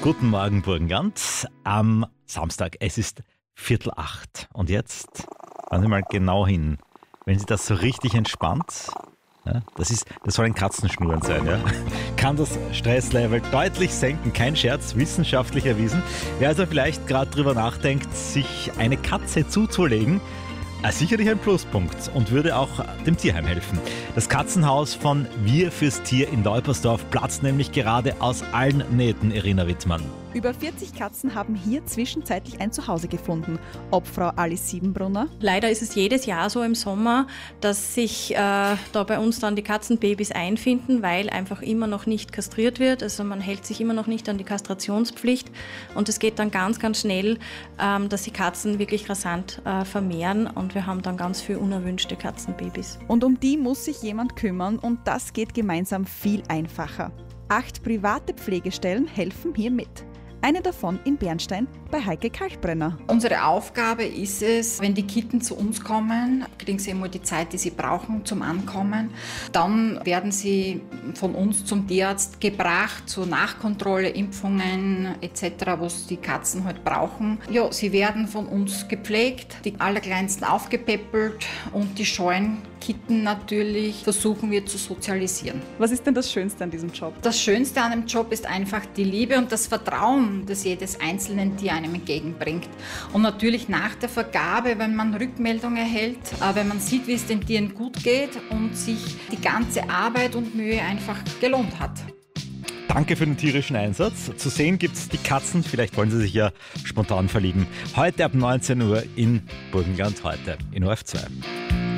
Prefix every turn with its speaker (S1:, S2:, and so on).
S1: Guten Morgen, Burgenland. Am Samstag, es ist 7:45. Und jetzt hören Sie mal genau hin. Wenn Sie das so richtig entspannt, ja, das soll ein Katzenschnurren sein, ja, kann das Stresslevel deutlich senken. Kein Scherz, wissenschaftlich erwiesen. Wer also vielleicht gerade drüber nachdenkt, sich eine Katze zuzulegen, sicherlich ein Pluspunkt und würde auch dem Tierheim helfen. Das Katzenhaus von Wir fürs Tier in Leupersdorf platzt nämlich gerade aus allen Nähten, Irina Wittmann.
S2: Über 40 Katzen haben hier zwischenzeitlich ein Zuhause gefunden. Ob Frau Alice Siebenbrunner?
S3: Leider ist es jedes Jahr so im Sommer, dass sich da bei uns dann die Katzenbabys einfinden, weil einfach immer noch nicht kastriert wird. Also man hält sich immer noch nicht an die Kastrationspflicht und es geht dann ganz, ganz schnell, dass die Katzen wirklich rasant vermehren und wir haben dann ganz viele unerwünschte Katzenbabys.
S2: Und um die muss sich jemand kümmern und das geht gemeinsam viel einfacher. 8 private Pflegestellen helfen hier mit. Eine davon in Bernstein bei Heike Kalkbrenner.
S4: Unsere Aufgabe ist es, wenn die Kitten zu uns kommen, kriegen sie immer die Zeit, die sie brauchen zum Ankommen. Dann werden sie von uns zum Tierarzt gebracht, zur Nachkontrolle, Impfungen etc., was die Katzen halt brauchen. Ja, sie werden von uns gepflegt, die Allerkleinsten aufgepäppelt und die scheuen Kitten natürlich versuchen wir zu sozialisieren.
S2: Was ist denn das Schönste an diesem Job?
S4: Das Schönste an dem Job ist einfach die Liebe und das Vertrauen, das jedes einzelne Tier einem entgegenbringt. Und natürlich nach der Vergabe, wenn man Rückmeldung erhält, wenn man sieht, wie es den Tieren gut geht und sich die ganze Arbeit und Mühe einfach gelohnt hat.
S1: Danke für den tierischen Einsatz. Zu sehen gibt es die Katzen, vielleicht wollen Sie sich ja spontan verlieben. Heute ab 19 Uhr in Burgenland, heute in ORF 2.